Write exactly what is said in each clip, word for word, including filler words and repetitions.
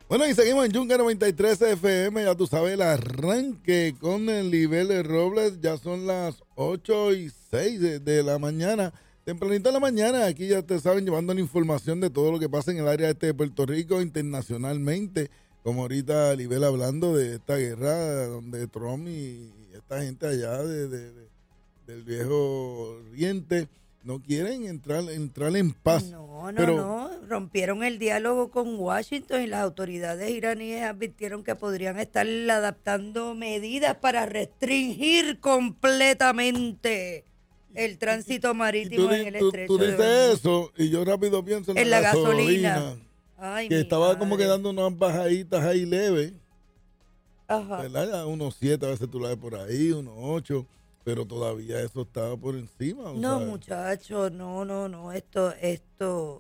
Bueno, y seguimos en Yunga noventa y tres F M, ya tú sabes, el arranque con el nivel Robles, ya son las ocho y seis de, de la mañana, tempranito de la mañana, aquí ya te saben, llevando la información de todo lo que pasa en el área este de Puerto Rico, internacionalmente, como ahorita Nivel hablando de esta guerra donde Trump y esta gente allá de, de, de, del viejo Oriente no quieren entrar, entrar en paz. No, no, pero, no. Rompieron el diálogo con Washington y las autoridades iraníes advirtieron que podrían estar adaptando medidas para restringir completamente el tránsito marítimo tú, en el tú, estrecho tú de dices Hormuz. eso y yo rápido pienso en, En la la gasolina. gasolina, Ay, que mi estaba madre. como quedando unas bajaditas ahí leves, Ajá. ¿verdad? Unos siete a veces tú la ves por ahí, unos ocho, pero todavía eso estaba por encima. O No, sea, muchachos, no, no, no, esto, esto,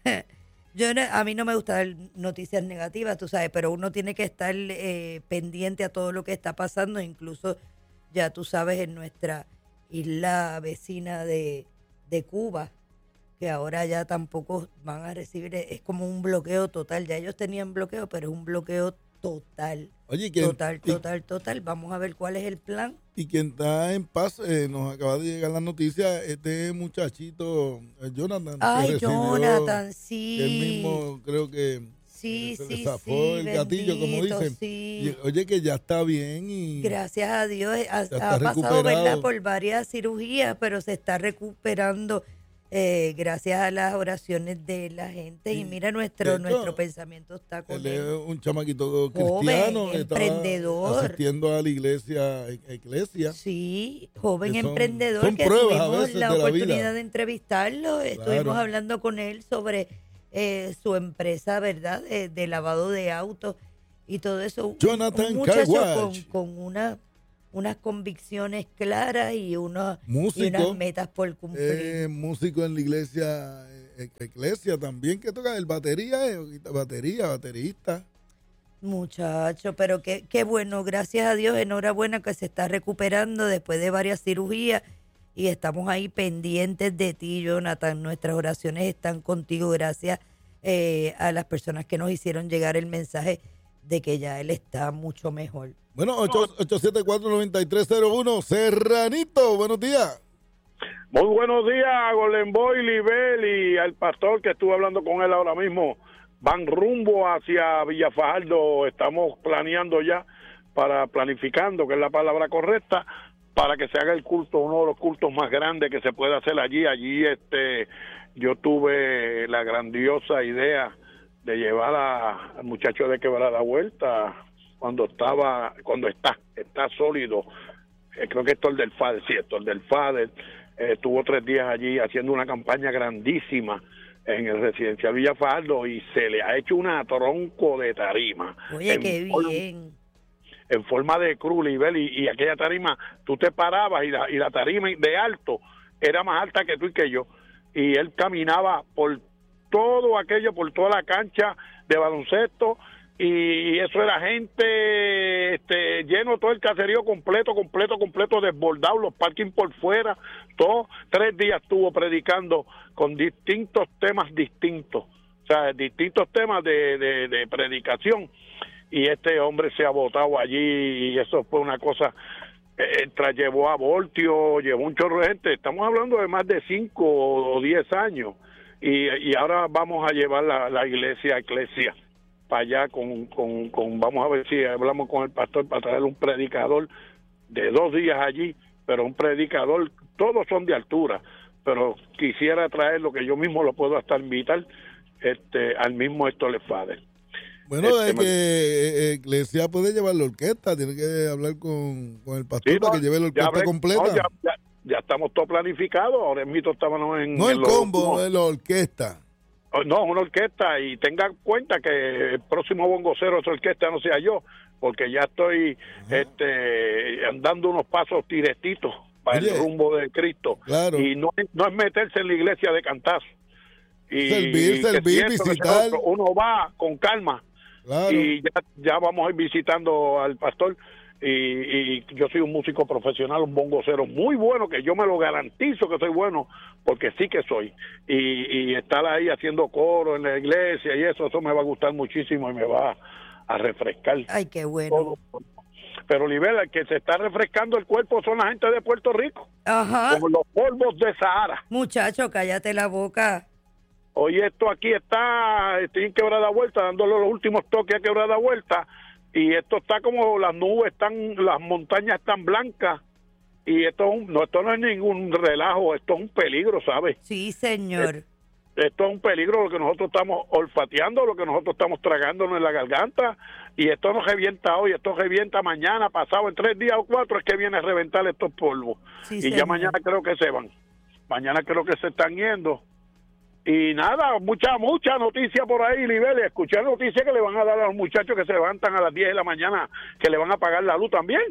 yo no- a mí no me gusta dar noticias negativas, tú sabes, pero uno tiene que estar eh, pendiente a todo lo que está pasando, incluso ya tú sabes en nuestra isla vecina de, de Cuba, que ahora ya tampoco van a recibir, es como un bloqueo total, ya ellos tenían bloqueo, pero es un bloqueo total, oye, ¿quién, total, y, total, total, vamos a ver cuál es el plan. y quien está en paz, eh, nos acaba de llegar la noticia, este muchachito, eh, Jonathan, que Ay, recibió, Jonathan, que él sí. mismo creo que eh, Sí, se le sí, zafó sí, el gatillo, como bendito, dicen. sí. Y, oye, que ya está bien y Gracias a Dios eh, ha, ya está ha pasado, ¿verdad?, recuperado. por varias cirugías, pero se está recuperando eh, gracias a las oraciones de la gente. Y Y, mira, de nuestro hecho, nuestro pensamiento está con él es él. un chamaquito Joven, cristiano, estaba emprendedor. asistiendo a la iglesia, e- iglesia. Sí, joven Que son- emprendedor, son que pruebas a tuvimos veces la de la oportunidad vida. de entrevistarlo. Estuvimos Claro. hablando con él sobre eh, su empresa, ¿verdad?, de, de lavado de autos y todo eso. Un- Jonathan un muchacho Car con, Wash. con una, unas convicciones claras y, unos, y Músico, unas metas por cumplir. eh, músico en la iglesia, eh, iglesia también, que toca el batería, eh, batería, baterista. Muchacho, pero qué, qué bueno, gracias a Dios, enhorabuena que se está recuperando después de varias cirugías y estamos ahí pendientes de ti, Jonathan. Nuestras oraciones están contigo, gracias eh, a las personas que nos hicieron llegar el mensaje de que ya él está mucho mejor. Bueno, ocho siete cuatro, nueve tres cero uno, Serranito, buenos días. Muy buenos días, Golden Boy, Libel y al pastor que estuve hablando con él ahora mismo. Van rumbo hacia Villafajardo, estamos planeando ya, para planificando, que es la palabra correcta, para que se haga el culto, uno de los cultos más grandes que se puede hacer allí. Allí este, yo tuve la grandiosa idea de llevar a, al muchacho de Quebrada Vuelta cuando estaba, cuando está, está sólido. Eh, creo que esto es el del Fader, sí, esto es el del Fader. Eh, estuvo tres días allí haciendo una campaña grandísima en el residencial Villafajardo y se le ha hecho una tronco de tarima. Oye, en qué forma, bien. en forma de cruz, Libel, y, y aquella tarima, tú te parabas y la, y la tarima de alto era más alta que tú y que yo, y él caminaba por todo aquello, por toda la cancha de baloncesto, y eso era gente este, lleno, todo el caserío completo, completo, completo, desbordado, los parking por fuera, todo. Tres días estuvo predicando con distintos temas distintos, o sea, distintos temas de, de, de predicación, y este hombre se ha botado allí, y eso fue una cosa, eh, tras llevó a Voltio, llevó un chorro de gente, estamos hablando de más de cinco o diez años, y, y ahora vamos a llevar la, la iglesia a Eclesia para allá con, con, con, vamos a ver si hablamos con el pastor para traer un predicador de dos días allí, pero un predicador, todos son de altura, pero quisiera traer lo que yo mismo lo puedo hasta invitar, este, al mismo Héctor Fader. Bueno, Este, es que eh, Iglesia puede llevar la orquesta, tiene que hablar con, con el pastor Sí, para no, que lleve la ya orquesta hablé- completa. no, ya, ya, ya estamos todo planificado, ahora mismo estábamos en... no en el los combo, últimos- es la orquesta. Oh, no, una orquesta, y tenga en cuenta que el próximo bongocero de esa orquesta no sea yo, porque ya estoy este, andando unos pasos directitos para Oye, el rumbo de Cristo, claro. y no, es- no es meterse en la iglesia de cantazo. Y Servir, que servir, si esto, que si visitar. otro, uno va con calma, Claro. y ya, ya vamos a ir visitando al pastor, y, y yo soy un músico profesional, un bongocero muy bueno, que yo me lo garantizo que soy bueno, porque sí que soy, y, y estar ahí haciendo coro en la iglesia y eso, eso me va a gustar muchísimo y me va a refrescar. Ay, qué bueno. Todo. Pero Olivera, el que se está refrescando el cuerpo son la gente de Puerto Rico, Ajá. como los polvos de Sahara. Muchacho, cállate la boca. Hoy esto aquí está, estoy en Quebrada Vuelta, dándole los últimos toques a Quebrada Vuelta, y esto está como las nubes están, las montañas están blancas, y esto, es un, no, esto no es ningún relajo, esto es un peligro, ¿sabes? Sí, señor. Eh, esto es un peligro, lo que nosotros estamos olfateando, lo que nosotros estamos tragándonos en la garganta, y esto no revienta hoy, esto revienta mañana, pasado, en tres días o cuatro es que viene a reventar estos polvos, Sí, y señor. ya mañana creo que se van, mañana creo que se están yendo. Y nada, mucha, mucha noticia por ahí, Libeli. Escuché noticias que le van a dar a los muchachos que se levantan a las diez de la mañana, que le van a pagar la luz también.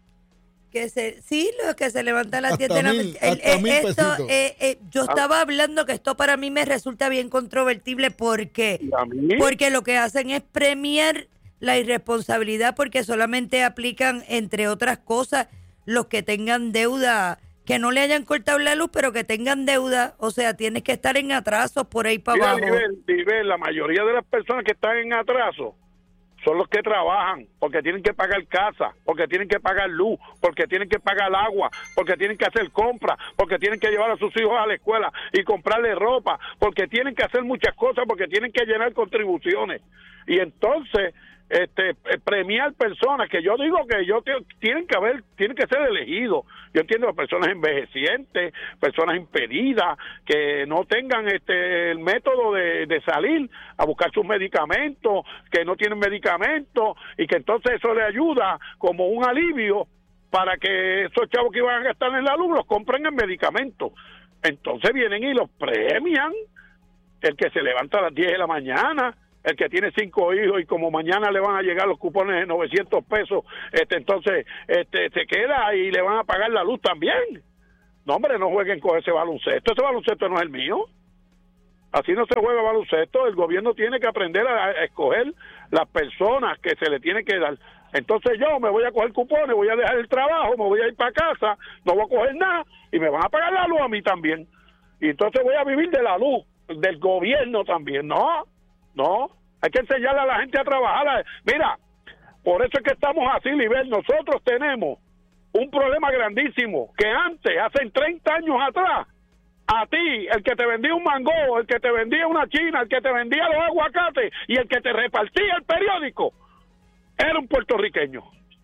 Que se, sí, los que se levantan a las Hasta diez de la mil, mañana. El- hasta eh, mil esto, pesitos. eh, eh, yo estaba hablando que esto para mí me resulta bien controvertible porque, ¿Y a mí? porque lo que hacen es premiar la irresponsabilidad porque solamente aplican, entre otras cosas, los que tengan deuda, que no le hayan cortado la luz, pero que tengan deuda. O sea, tienes que estar en atrasos por ahí para Mira, abajo. Libel, Libel, la mayoría de las personas que están en atraso son los que trabajan, porque tienen que pagar casa, porque tienen que pagar luz, porque tienen que pagar agua, porque tienen que hacer compras, porque tienen que llevar a sus hijos a la escuela y comprarle ropa, porque tienen que hacer muchas cosas, porque tienen que llenar contribuciones. Y entonces, este eh, premiar personas que yo digo que yo te- tienen que haber, tienen que ser elegidos. Yo entiendo a personas envejecientes, personas impedidas, que no tengan este el método de, de salir a buscar sus medicamentos, que no tienen medicamentos, y que entonces eso le ayuda como un alivio para que esos chavos que iban a gastar en la luz los compren en medicamentos. Entonces vienen y los premian, el que se levanta a las diez de la mañana, el que tiene cinco hijos y como mañana le van a llegar los cupones de novecientos pesos, este entonces este se queda y le van a pagar la luz también. No, hombre, no jueguen con ese baloncesto, ese baloncesto no es el mío. Así no se juega baloncesto, el gobierno tiene que aprender a, a escoger las personas que se le tiene que dar. Entonces yo me voy a coger cupones, voy a dejar el trabajo, me voy a ir para casa, no voy a coger nada y me van a pagar la luz a mí también. Y entonces voy a vivir de la luz, del gobierno también. No, no, hay que enseñarle a la gente a trabajar. Mira, por eso es que estamos así, Libel. Nosotros tenemos un problema grandísimo, que antes, hace treinta años atrás, a ti, el que te vendía un mango, el que te vendía una china, el que te vendía los aguacates y el que te repartía el periódico, era un puertorriqueño.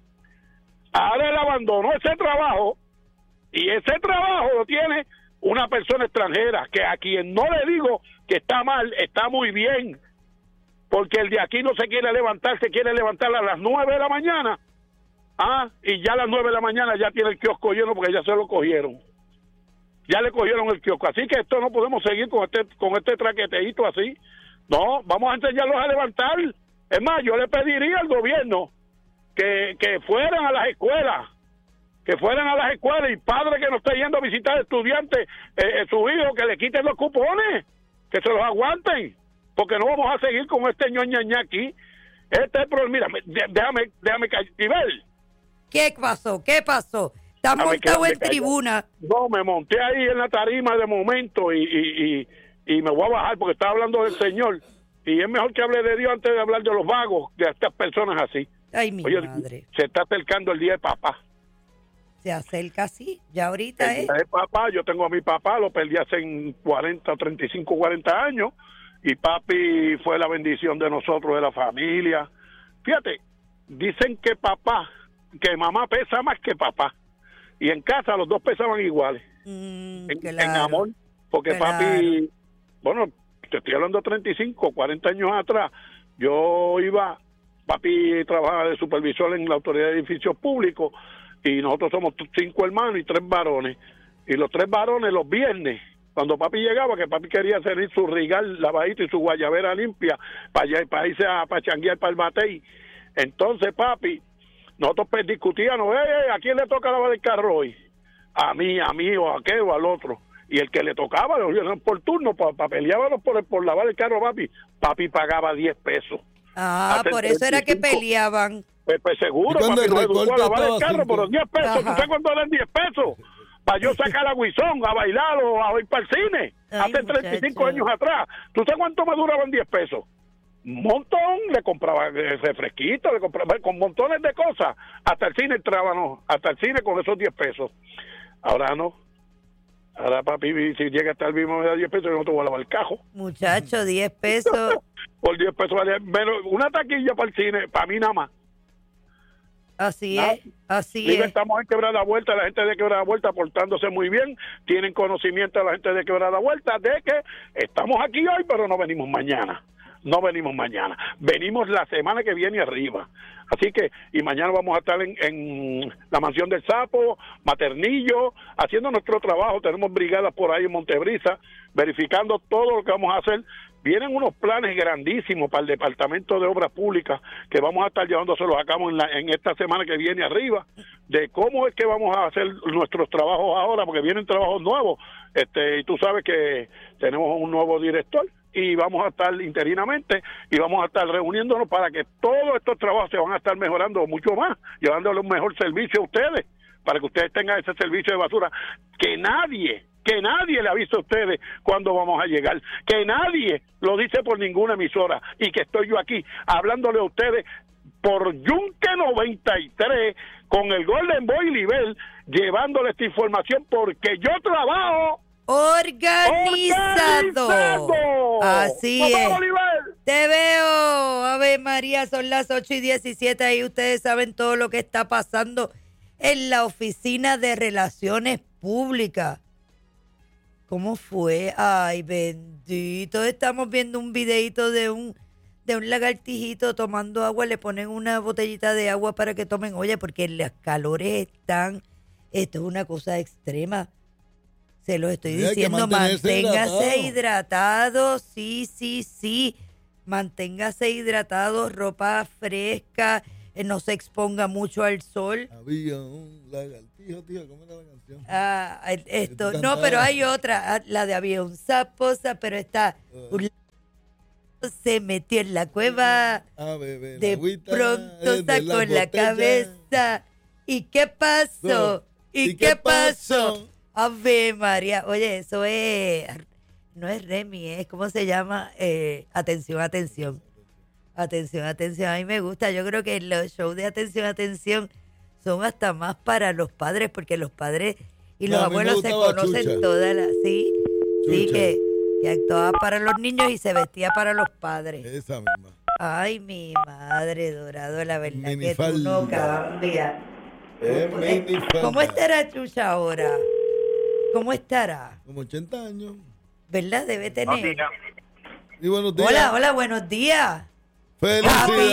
Ahora él abandonó ese trabajo y ese trabajo lo tiene una persona extranjera, que a quien no le digo que está mal, está muy bien, porque el de aquí no se quiere levantar, se quiere levantar a las nueve de la mañana, ah, y ya a las nueve de la mañana ya tiene el kiosco lleno porque ya se lo cogieron. Ya le cogieron el kiosco, así que esto no podemos seguir con este con este traqueteíto así. No, vamos a enseñarlos a levantar. Es más, yo le pediría al gobierno que, que fueran a las escuelas, que fueran a las escuelas y padres que no esté yendo a visitar estudiantes, eh, su hijo, que le quiten los cupones, que se los aguanten, porque no vamos a seguir con este ñoñaña aquí. Este es el problema. Mira, déjame, déjame callar. ¿Qué pasó? ¿Qué pasó? ¿Estás Déjame montado quedarme en tribuna? No, me monté ahí en la tarima de momento y, y, y, y me voy a bajar porque estaba hablando del Señor. Y es mejor que hable de Dios antes de hablar de los vagos, de estas personas así. Ay, mi Oye, madre. se está acercando el día de papá. Se acerca así, ya ahorita, El ¿eh? día de papá, yo tengo a mi papá, lo perdí hace cuarenta, treinta y cinco, cuarenta años. Y papi fue la bendición de nosotros, de la familia. Fíjate, dicen que papá, que mamá pesa más que papá. Y en casa los dos pesaban iguales. Mm, en, claro, en amor, porque claro. papi, bueno, te estoy hablando de treinta y cinco, cuarenta años atrás, yo iba, papi trabajaba de supervisor en la autoridad de edificios públicos y nosotros somos cinco hermanos y tres varones. Y los tres varones los viernes, cuando papi llegaba, que papi quería hacer su rigal lavadito y su guayabera limpia para, allá, para irse a para changuear para el batey. Entonces papi, nosotros pues discutíamos, eh, ¿a quién le toca lavar el carro hoy? A mí, a mí, o a aquel, o al otro. Y el que le tocaba, lo por turno, para pa peleábamos por, por lavar el carro, papi. Papi pagaba diez pesos. Ah, Hasta el por eso era que treinta y cinco. peleaban. Pues, pues seguro, Y cuando papi, el nos educó a recorte lavar el estaba carro, cinco. pero diez pesos. Ajá. ¿Tú sabes cuánto eran diez pesos? Para yo sacar a Guisón, a bailar o a ir para el cine. Ay, Hace treinta y cinco muchacho. años atrás. ¿Tú sabes cuánto me duraban diez pesos? Un montón, le compraba eh, refresquito, le compraba con montones de cosas. Hasta el cine entraba, no, hasta el cine con esos diez pesos. Ahora no. Ahora, papi, si llega hasta el mismo me da diez pesos, yo no te voy a lavar el cajo. Muchacho, diez pesos. Por diez pesos vale menos una taquilla para el cine, para mí nada más. Así Nada. es, así Digo, es. estamos en Quebrada Vuelta, la gente de Quebrada Vuelta portándose muy bien, tienen conocimiento de la gente de Quebrada Vuelta de que estamos aquí hoy, pero no venimos mañana. No venimos mañana, venimos la semana que viene arriba. Así que, y mañana vamos a estar en, en la Mansión del Sapo, Maternillo, haciendo nuestro trabajo. Tenemos brigadas por ahí en Montebrisa, verificando todo lo que vamos a hacer. Vienen unos planes grandísimos para el Departamento de Obras Públicas que vamos a estar llevándoselos a cabo en, la, en esta semana que viene arriba, de cómo es que vamos a hacer nuestros trabajos ahora, porque vienen trabajos nuevos. Este, y tú sabes que tenemos un nuevo director y vamos a estar interinamente y vamos a estar reuniéndonos para que todos estos trabajos se van a estar mejorando mucho más, llevándole un mejor servicio a ustedes, para que ustedes tengan ese servicio de basura que nadie, que nadie le avisa a ustedes cuándo vamos a llegar, que nadie lo dice por ninguna emisora, y que estoy yo aquí hablándole a ustedes por Yunque noventa y tres con el Golden Boy Nivel, llevándole esta información porque yo trabajo Organizado. organizado. Así ¡Vamos, es. Oliver! Te veo. Ave María, son las ocho y diecisiete. Ahí ustedes saben todo lo que está pasando en la Oficina de Relaciones Públicas. ¿Cómo fue? Ay, bendito. Estamos viendo un videito de un de un lagartijito tomando agua. Le ponen una botellita de agua para que tomen. Oye, porque los calores están... Esto es una cosa extrema. Se lo estoy Sí, hay que diciendo, mantenerse manténgase hidratado. hidratado, sí, sí, sí, manténgase hidratado, ropa fresca, eh, no se exponga mucho al sol. Había un lagartijo, tío, ¿cómo era la canción? Ah, el- esto, tú no, cantabas. pero hay otra, ah, la de había un sapo, sa- pero está, un lagarto se metió en la cueva, A beber de agüita, pronto eh, de sacó las la botellas. cabeza, ¿y qué pasó? ¿Y, qué pasó? Ave María, oye, eso es, no es Remy, es, ¿cómo se llama? Eh, atención, atención, atención, atención, a mí me gusta, yo creo que los shows de atención, atención son hasta más para los padres, porque los padres y los No, a mí me abuelos se gustaba conocen Chucha. todas las, sí, sí, Chucha. que, que actuaba para los niños y se vestía para los padres. Esa misma. Ay, mi madre dorado, la verdad que tú Minifalda. no cambias. Es minifalda. ¿Cómo estará Chucha ahora? ¿Cómo estará? Como ochenta años. ¿Verdad? Debe tener. Y buenos días. Hola, hola, buenos días. Felicidades.